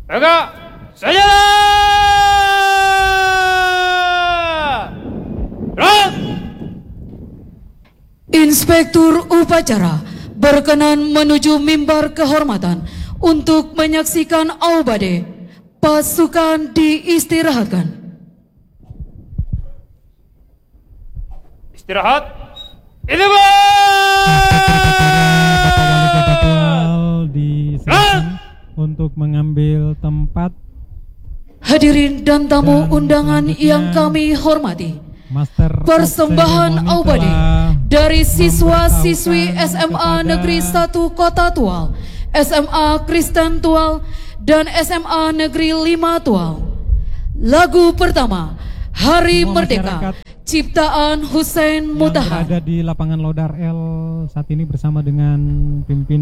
Maka sajalah. Inspektur upacara berkenan menuju mimbar kehormatan untuk menyaksikan aubade. Pasukan diistirahatkan. Istirahat. Itu disilakan untuk mengambil tempat. Hadirin dan tamu Dan undangan selanjutnya, yang kami hormati, Master of persembahan Ceremony aubade telah dari siswa-siswi memberitahukan SMA kepada Negeri 1 Kota Tual, SMA Kristen Tual, dan SMA Negeri 5 Tual. Lagu pertama, Hari Semua Merdeka, masyarakat ciptaan Hussein yang Mutahar. berada di lapangan Lodar L saat ini bersama dengan pimpinan